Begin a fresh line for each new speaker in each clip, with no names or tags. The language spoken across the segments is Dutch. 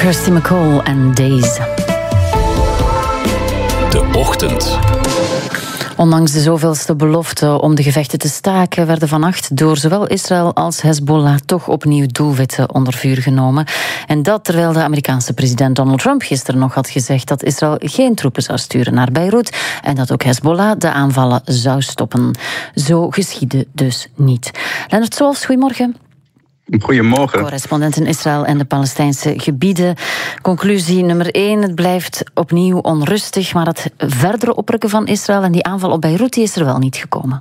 Kirsty MacColl en Days.
De Ochtend.
Ondanks de zoveelste belofte om de gevechten te staken, werden vannacht door zowel Israël als Hezbollah toch opnieuw doelwitten onder vuur genomen. En dat terwijl de Amerikaanse president Donald Trump gisteren nog had gezegd dat Israël geen troepen zou sturen naar Beirut en dat ook Hezbollah de aanvallen zou stoppen. Zo geschiedde dus niet. Lennart Swolfs, goedemorgen.
Goedemorgen.
Correspondent in Israël en de Palestijnse gebieden. Conclusie nummer 1, het blijft opnieuw onrustig, maar het verdere oprukken van Israël en die aanval op Beirut die is er wel niet gekomen.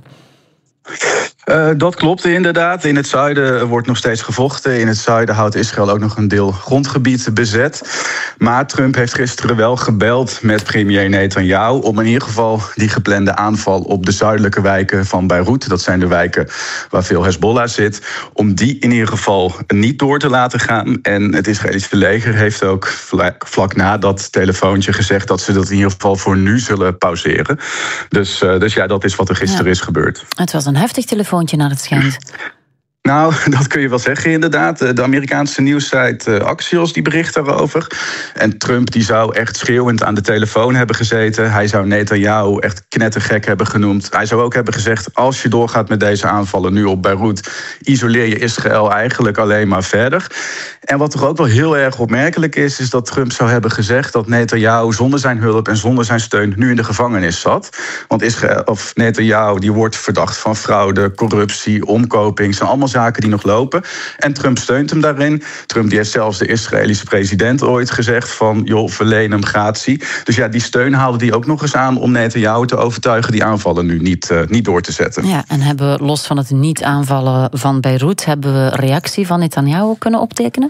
Dat klopt inderdaad. In het zuiden wordt nog steeds gevochten. In het zuiden houdt Israël ook nog een deel grondgebied bezet. Maar Trump heeft gisteren wel gebeld met premier Netanyahu om in ieder geval die geplande aanval op de zuidelijke wijken van Beirut, dat zijn de wijken waar veel Hezbollah zit, om die in ieder geval niet door te laten gaan. En het Israëlische leger heeft ook vlak na dat telefoontje gezegd dat ze dat in ieder geval voor nu zullen pauzeren. Dus ja, dat is wat er gisteren is gebeurd.
Het was een heftig telefoontje naar het schijnt.
Nou, dat kun je wel zeggen inderdaad. De Amerikaanse nieuwssite Axios die bericht daarover. En Trump die zou echt schreeuwend aan de telefoon hebben gezeten. Hij zou Netanyahu echt knettergek hebben genoemd. Hij zou ook hebben gezegd, als je doorgaat met deze aanvallen nu op Beirut, isoleer je Israël eigenlijk alleen maar verder. En wat toch ook wel heel erg opmerkelijk is dat Trump zou hebben gezegd dat Netanyahu zonder zijn hulp en zonder zijn steun nu in de gevangenis zat. Want Netanyahu die wordt verdacht van fraude, corruptie, omkoping. Zijn allemaal zaken die nog lopen. En Trump steunt hem daarin. Trump die heeft zelfs de Israëlische president ooit gezegd van, joh, verleen hem gratie. Dus ja, die steun haalde die ook nog eens aan om Netanyahu te overtuigen die aanvallen nu niet door te zetten.
Ja, en hebben we los van het niet aanvallen van Beirut, hebben we reactie van Netanyahu kunnen optekenen?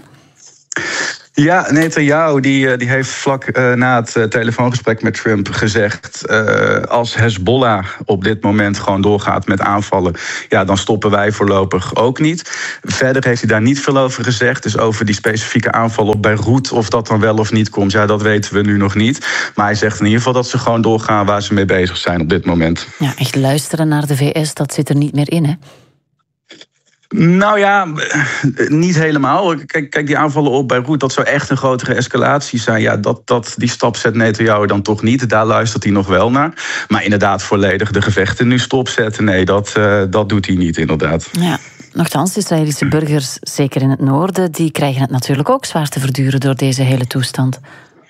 Ja, Netanyahu die heeft vlak na het telefoongesprek met Trump gezegd, als Hezbollah op dit moment gewoon doorgaat met aanvallen, ja, dan stoppen wij voorlopig ook niet. Verder heeft hij daar niet veel over gezegd. Dus over die specifieke aanval op Beirut, of dat dan wel of niet komt, ja, dat weten we nu nog niet. Maar hij zegt in ieder geval dat ze gewoon doorgaan waar ze mee bezig zijn op dit moment.
Ja, echt luisteren naar de VS, dat zit er niet meer in, hè?
Nou ja, niet helemaal. Kijk, die aanvallen op Beirut, dat zou echt een grotere escalatie zijn. Ja, die stap zet Netanyahu dan toch niet. Daar luistert hij nog wel naar. Maar inderdaad, volledig de gevechten nu stopzetten, nee, dat doet hij niet, inderdaad. Ja.
Nochtans, Israëlische burgers, zeker in het noorden, die krijgen het natuurlijk ook zwaar te verduren door deze hele toestand.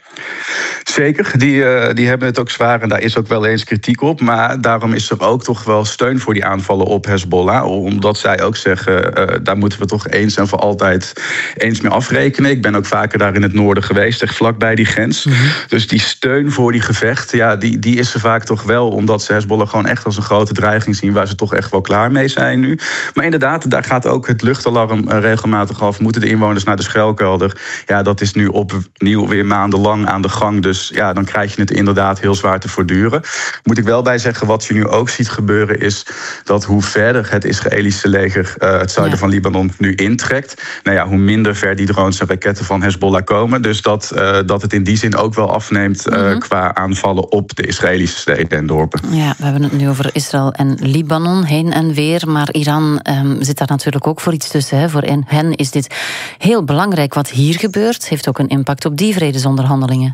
Zeker, die hebben het ook zwaar en daar is ook wel eens kritiek op. Maar daarom is er ook toch wel steun voor die aanvallen op Hezbollah. Omdat zij ook zeggen, daar moeten we toch eens en voor altijd eens mee afrekenen. Ik ben ook vaker daar in het noorden geweest, echt vlakbij die grens. Mm-hmm. Dus die steun voor die gevechten, ja, die is er vaak toch wel. Omdat ze Hezbollah gewoon echt als een grote dreiging zien waar ze toch echt wel klaar mee zijn nu. Maar inderdaad, daar gaat ook het luchtalarm regelmatig af. Moeten de inwoners naar de schuilkelder? Ja, dat is nu opnieuw weer maandenlang aan de gang. Dus ja, dan krijg je het inderdaad heel zwaar te voortduren. Moet ik wel bij zeggen, wat je nu ook ziet gebeuren is dat hoe verder het Israëlische leger het zuiden van Libanon nu intrekt, nou ja, hoe minder ver die drones en raketten van Hezbollah komen. Dus dat het in die zin ook wel afneemt qua aanvallen op de Israëlische steden en dorpen.
Ja, we hebben het nu over Israël en Libanon, heen en weer. Maar Iran zit daar natuurlijk ook voor iets tussen. Hè. Voor hen is dit heel belangrijk wat hier gebeurt. Heeft ook een impact op die vredesonderhandelingen.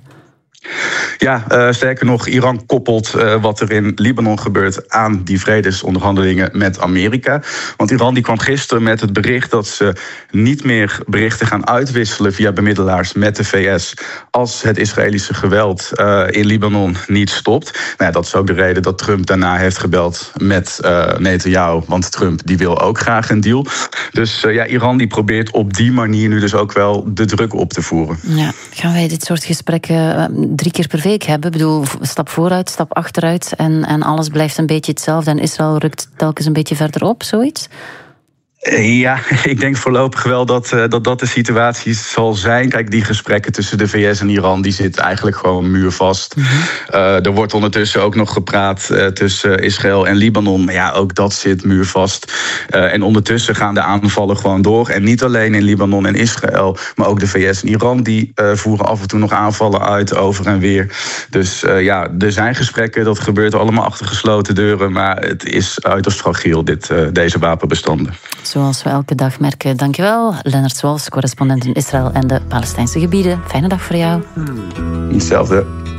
Ja, sterker nog, Iran koppelt wat er in Libanon gebeurt aan die vredesonderhandelingen met Amerika. Want Iran die kwam gisteren met het bericht dat ze niet meer berichten gaan uitwisselen via bemiddelaars met de VS als het Israëlische geweld in Libanon niet stopt. Nou ja, dat is ook de reden dat Trump daarna heeft gebeld met Netanyahu, want Trump die wil ook graag een deal. Dus ja, Iran die probeert op die manier nu dus ook wel de druk op te voeren.
Ja, gaan wij dit soort gesprekken 3 keer per week hebben? Ik bedoel, stap vooruit, stap achteruit en alles blijft een beetje hetzelfde en Israël rukt telkens een beetje verder op, zoiets?
Ja, ik denk voorlopig wel dat de situatie zal zijn. Kijk, die gesprekken tussen de VS en Iran, die zitten eigenlijk gewoon muurvast. Mm-hmm. Er wordt ondertussen ook nog gepraat tussen Israël en Libanon. Maar ja, ook dat zit muurvast. En ondertussen gaan de aanvallen gewoon door. En niet alleen in Libanon en Israël, maar ook de VS en Iran, die voeren af en toe nog aanvallen uit over en weer. Dus ja, er zijn gesprekken, dat gebeurt allemaal achter gesloten deuren. Maar het is uiterst fragiel, deze wapenbestanden.
Zoals we elke dag merken. Dankjewel, Lennart Swalfs, correspondent in Israël en de Palestijnse gebieden. Fijne dag voor jou.
Hetzelfde.